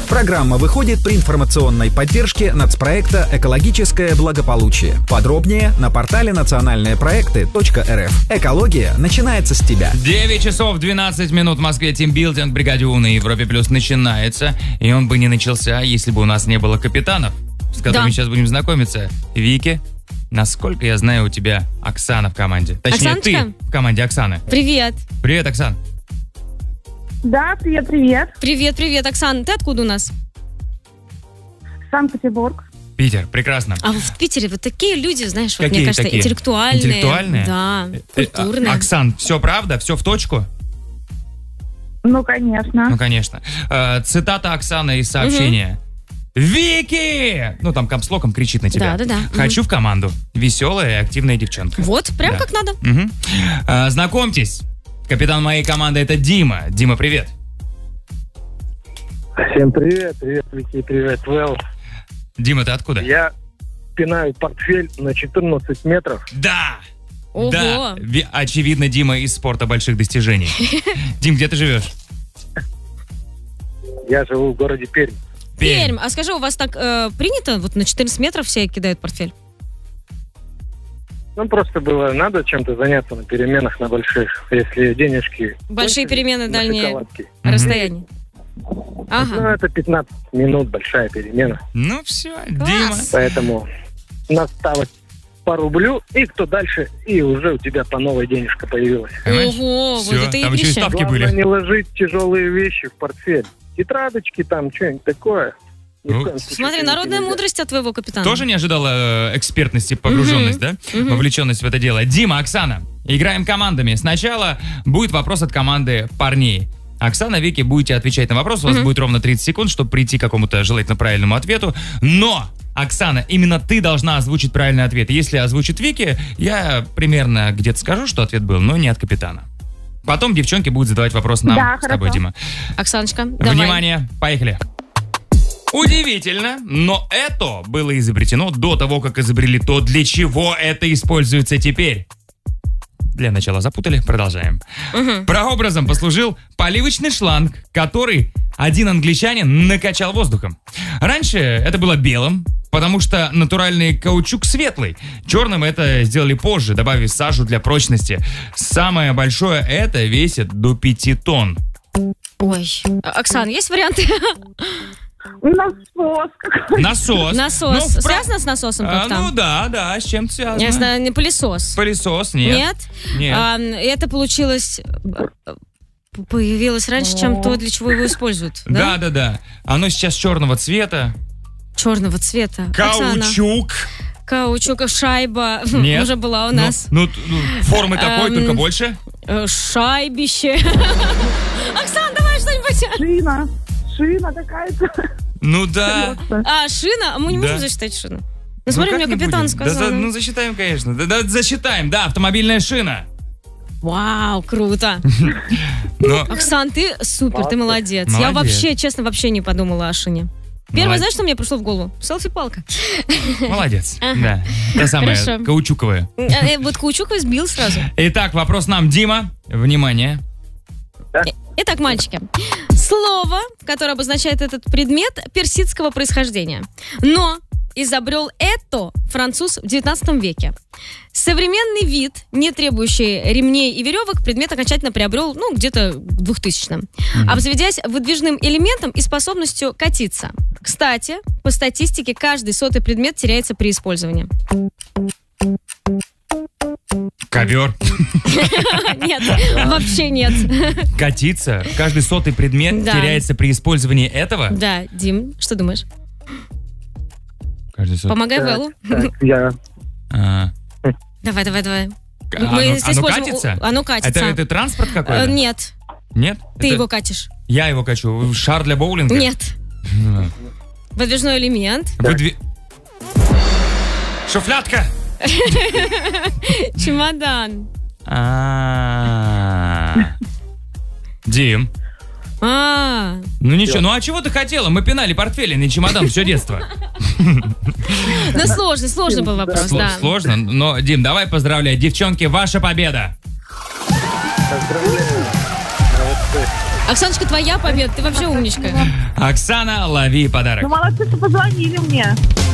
Программа выходит при информационной поддержке нацпроекта «Экологическое благополучие». Подробнее на портале национальныепроекты.рф. Экология начинается с тебя. 9 часов 12 минут в Москве. Тимбилдинг «Бригаде У» на Европе Плюс начинается. И он бы не начался, если бы у нас не было капитанов, с которыми сейчас будем знакомиться. Вики, насколько я знаю, у тебя Оксана в команде. Точнее, Оксаночка? ты в команде Оксаны. Привет. Привет, Оксан. Да, привет. Привет, Оксана. Ты откуда у нас? Санкт-Петербург. Питер, прекрасно. А в Питере вот такие люди, знаешь, вот, Какие мне кажется, такие? интеллектуальные. Интеллектуальные? Да, культурные. Оксан, все правда? Все в точку? Ну, конечно. Ну, конечно. Цитата Оксаны из сообщения. Вики! Ну, там капслоком кричит на тебя. Да. Хочу в команду. Веселая и активная девчонка. Вот, прям Да. как надо. Знакомьтесь. Капитан моей команды — это Дима. Дима, привет. Всем привет, Вики, привет, Вэл. Дима, ты откуда? Я пинаю портфель на 14 метров. Да! Ого. Да, очевидно, Дима из спорта больших достижений. Дим, где ты живешь? Я живу в городе Пермь. Пермь. А скажи, у вас так принято? Вот на 14 метров все кидают портфель? Ну, просто было надо чем-то заняться на переменах на больших, если денежки... Большие перемены, на дальние шоколадки. расстояния. Ну, Ага. это 15 минут, большая перемена. Ну все, Класс. Дима. Поэтому наставить по рублю, и кто дальше, и уже у тебя по новой денежка появилась. Понимаешь? Ого, Всё, вот это там еще и игрище. ставки Главное были. не ложить тяжелые вещи в портфель. Тетрадочки там, что-нибудь такое. Ни в Ну, коем случае Смотри, ничего народная нельзя. мудрость от твоего капитана. Тоже не ожидала экспертности, погруженность, да? Вовлеченность в это дело. Дима, Оксана, играем командами. Сначала будет вопрос от команды парней. Оксана, Вики, будете отвечать на вопрос. У вас будет ровно 30 секунд, чтобы прийти к какому-то желательно правильному ответу. Но, Оксана, именно ты должна озвучить правильный ответ. Если озвучит Вики, я примерно где-то скажу, что ответ был, но не от капитана. Потом девчонки будут задавать вопрос нам Да, с тобой, хорошо. Дима. Оксаночка, давай. Внимание, поехали. Удивительно, но это было изобретено до того, как изобрели то, для чего это используется теперь. Для начала запутали, продолжаем. Прообразом послужил поливочный шланг, который один англичанин накачал воздухом. Раньше это было белым, потому что натуральный каучук светлый. Черным это сделали позже, добавив сажу для прочности. Самое большое это весит до 5 тонн. Ой, Оксан, есть варианты? Насос какой. Насос. Насос. Ну, Связано с насосом как ну там? да, с чем связано? Я знаю, не пылесос. Пылесос, нет. Нет. Это получилось... Появилось раньше, чем то, для чего его используют. Да? Да. Оно сейчас черного цвета. Черного цвета. Оксана. Каучук. Шайба. Нет. Уже была у нас. Ну, формы такой, только больше. Шайбище. Оксан, давай что-нибудь. Шина какая-то. Ну да. Шина? Мы не Да. можем засчитать шину. Ну смотри, как мне не капитан будем? сказал. Ну засчитаем, конечно. Да, засчитаем, да, автомобильная шина. Вау, круто. Но Оксан, ты супер, ты молодец. Я Молодец. вообще, честно, вообще не подумала о шине. Первое, Молодец. знаешь, что мне пришло в голову? Селфи-палка. молодец. Ага. Да. Та самая Хорошо. каучуковая. Вот каучук сбил сразу. Итак, вопрос нам, Дима. Внимание. Итак, мальчики, слово, которое обозначает этот предмет, персидского происхождения. Но изобрел это француз в 19 веке. Современный вид, не требующий ремней и веревок, предмет окончательно приобрел, где-то в 2000-м, обзаведясь выдвижным элементом и способностью катиться. Кстати, по статистике, каждый 100-й предмет теряется при использовании. Ковер. Нет, вообще нет. Катиться. Каждый 100-й предмет Да. теряется при использовании этого. Да, Дим, что думаешь? Каждый 100-й. Помогай Вэллу. Так, я... А. Давай. Оно используем- катится? Оно катится. Это транспорт какой-то? Нет, Нет? ты Это- его катишь. Я его качу. Шар для боулинга? Нет. Выдвижной элемент. Шуфлятка! Чемодан. Дим. Ну ничего, ну а чего ты хотела? Мы пинали портфели, не чемодан все детство. Ну, сложный был вопрос, да. Сложно, но, Дим, давай поздравлять. Девчонки, ваша победа. Поздравляю. Молодцы. Оксаночка, твоя победа, ты вообще умничка. Оксана, лови подарок. Ну, молодцы, что позвонили мне.